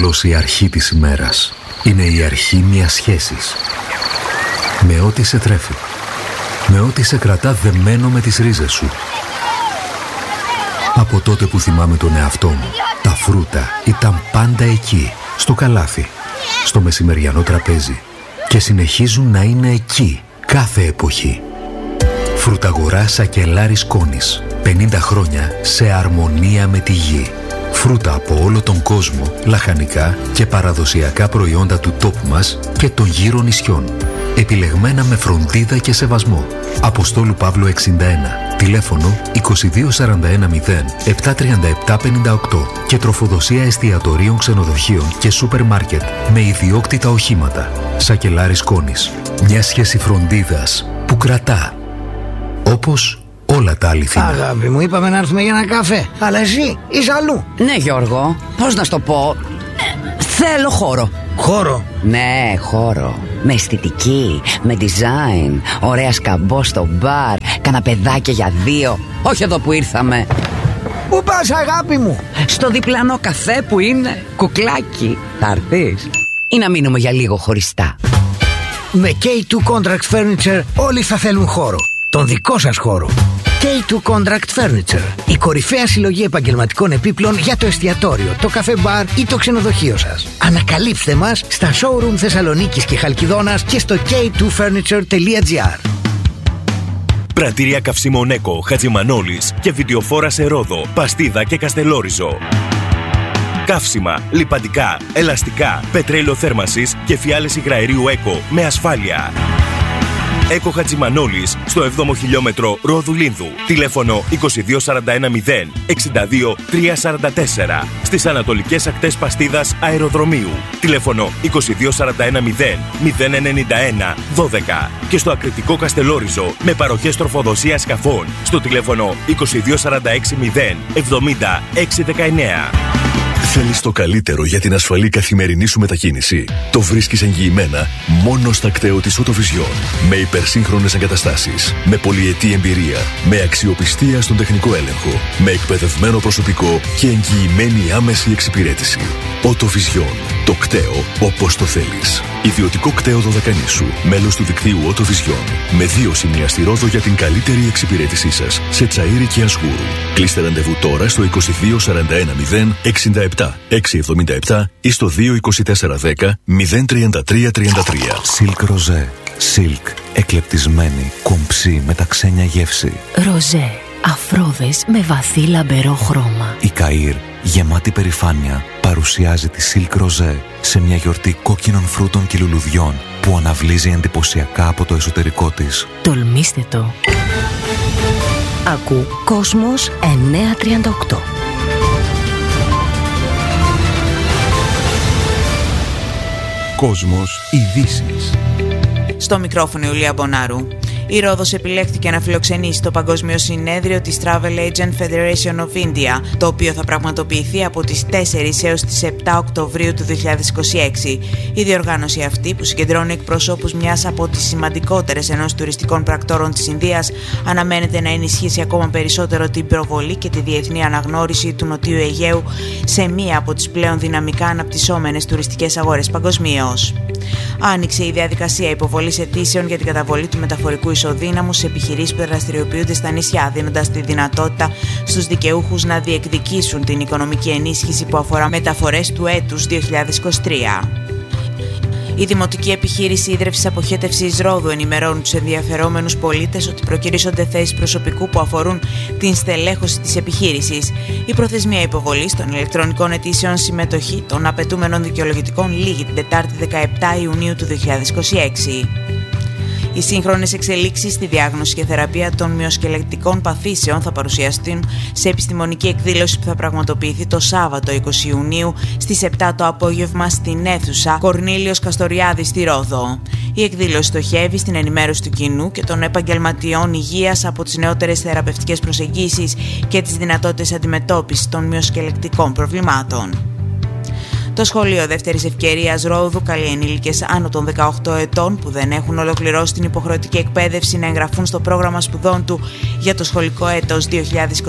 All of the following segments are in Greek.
απλώς η αρχή της ημέρας. Είναι η αρχή μιας σχέσης. Με ό,τι σε τρέφει. Με ό,τι σε κρατά δεμένο με τις ρίζες σου. Από τότε που θυμάμαι τον εαυτό μου, τα φρούτα ήταν πάντα εκεί, στο καλάθι, στο μεσημεριανό τραπέζι. Και συνεχίζουν να είναι εκεί, κάθε εποχή. Φρουταγορά Σακελάρης Κόνης. 50 χρόνια σε αρμονία με τη γη. Φρούτα από όλο τον κόσμο, λαχανικά και παραδοσιακά προϊόντα του τόπου μας και των γύρω νησιών. Επιλεγμένα με φροντίδα και σεβασμό. Αποστόλου Παύλου 61. Τηλέφωνο 2241 73758 και τροφοδοσία εστιατορίων, ξενοδοχείων και σούπερ μάρκετ με ιδιόκτητα οχήματα. Σακελάρης Κόνης. Μια σχέση φροντίδας που κρατά. Όπως όλα τα αληθινά. Αγάπη μου, είπαμε να έρθουμε για ένα καφέ. Αλλά εσύ είσαι αλλού. Ναι, Γιώργο, πώς να σου το πω. Θέλω χώρο. Χώρο? Ναι, χώρο. Με αισθητική, με design. Ωραία σκαμπό στο μπαρ. Καναπεδάκια για δύο. Όχι εδώ που ήρθαμε. Πού πας, αγάπη μου? Στο διπλανό καφέ που είναι κουκλάκι. Θα έρθεις ή να μείνουμε για λίγο χωριστά? Με K2 Contract Furniture όλοι θα θέλουν χώρο. Τον δικό σας χώρο. K2 Contract Furniture. Η κορυφαία συλλογή επαγγελματικών επίπλων για το εστιατόριο, το καφέ μπαρ ή το ξενοδοχείο σας. Ανακαλύψτε μας στα showroom Θεσσαλονίκης και Χαλκιδόνας και στο k2furniture.gr. Πρατήρια καυσίμων Έκο, Χατζημανόλης και βιντεοφόρα σε Ρόδο, Παστίδα και Καστελόριζο. Καύσιμα, λιπαντικά, ελαστικά, πετρέλαιο θέρμανσης και φιάλες υγραερίου Έκο με ασφάλεια. Έκο Χατζημανόλης στο 7ο χιλιόμετρο Ρόδου Λίνδου. Τηλέφωνο 2241 062 344. Στις ανατολικές ακτές Παστίδας Αεροδρομίου. Τηλέφωνο 2241 091 12. Και στο ακριτικό Καστελόριζο με παροχές τροφοδοσίας σκαφών στο τηλέφωνο 2246 070 619. Θέλεις το καλύτερο για την ασφαλή καθημερινή σου μετακίνηση? Το βρίσκεις εγγυημένα μόνο στα κτέο της Autovision. Με υπερσύγχρονες εγκαταστάσεις, με πολυετή εμπειρία, με αξιοπιστία στον τεχνικό έλεγχο, με εκπαιδευμένο προσωπικό και εγγυημένη άμεση εξυπηρέτηση. Autovision. Το κτέο όπως το θέλεις. Ιδιωτικό κτέο Δωδεκανήσου. Μέλος του δικτύου Autovision. Με 2 σημεία στη Ρόδο για την καλύτερη εξυπηρέτησή σας. Σε Τσαΐρι και Ασγούρου. Κλείστε ραντεβού τώρα στο 2241 067 677 ή στο 22410 03333. Silk Rosé. Silk. Εκλεπτισμένη, κομψή με ταξένια γεύση. Ροζέ. Αφρόδες με βαθύ λαμπερό χρώμα. Η Καΐρ, γεμάτη περηφάνεια, παρουσιάζει τη Silk Rosé σε μια γιορτή κόκκινων φρούτων και λουλουδιών που αναβλύζει εντυπωσιακά από το εσωτερικό της. Τολμήστε το. Ακού Κόσμος 938. Κόσμος ειδήσεις. Στο μικρόφωνο Ιουλία Μπονάρου. Η Ρόδος επιλέχθηκε να φιλοξενήσει το Παγκόσμιο Συνέδριο της Travel Agent Federation of India, το οποίο θα πραγματοποιηθεί από τις 4 έως τις 7 Οκτωβρίου του 2026. Η διοργάνωση αυτή, που συγκεντρώνει εκπροσώπους μιας από τις σημαντικότερες ενώσεις τουριστικών πρακτόρων της Ινδίας, αναμένεται να ενισχύσει ακόμα περισσότερο την προβολή και τη διεθνή αναγνώριση του Νοτιού Αιγαίου σε μία από τις πλέον δυναμικά αναπτυσσόμενες τουριστικές αγορές παγκοσμίως. Άνοιξε η διαδικασία υποβολής αιτήσεων για την καταβολή του μεταφορικού ισοδύναμου σε επιχειρήσεις που δραστηριοποιούνται στα νησιά, δίνοντας τη δυνατότητα στους δικαιούχους να διεκδικήσουν την οικονομική ενίσχυση που αφορά μεταφορές του έτους 2023. Η Δημοτική Επιχείρηση Ίδρευσης Αποχέτευσης Ρόδου ενημερώνει τους ενδιαφερόμενους πολίτες ότι προκυρήσονται θέσεις προσωπικού που αφορούν την στελέχωση της επιχείρησης. Η προθεσμία υποβολής των ηλεκτρονικών αιτήσεων συμμετοχή των απαιτούμενων δικαιολογητικών λήγει την Τετάρτη 17 Ιουνίου του 2026. Οι σύγχρονες εξελίξεις στη διάγνωση και θεραπεία των μυοσκελετικών παθήσεων θα παρουσιαστούν σε επιστημονική εκδήλωση που θα πραγματοποιηθεί το Σάββατο 20 Ιουνίου στις 7 το απόγευμα στην αίθουσα Κορνήλιος Καστοριάδης στη Ρόδο. Η εκδήλωση στοχεύει στην ενημέρωση του κοινού και των επαγγελματιών υγείας από τις νεότερες θεραπευτικές προσεγγίσεις και τις δυνατότητες αντιμετώπισης των μυοσκελετικών προβλημάτων. Το σχολείο δεύτερης ευκαιρίας Ρόδου καλεί ενήλικες άνω των 18 ετών που δεν έχουν ολοκληρώσει την υποχρεωτική εκπαίδευση να εγγραφούν στο πρόγραμμα σπουδών του για το σχολικό έτος 2026-2027.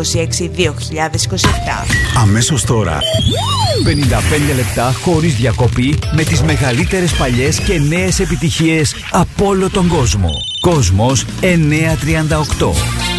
Αμέσως τώρα 55 λεπτά χωρίς διακοπή με τις μεγαλύτερες παλιές και νέες επιτυχίες από όλο τον κόσμο. Κόσμος 938.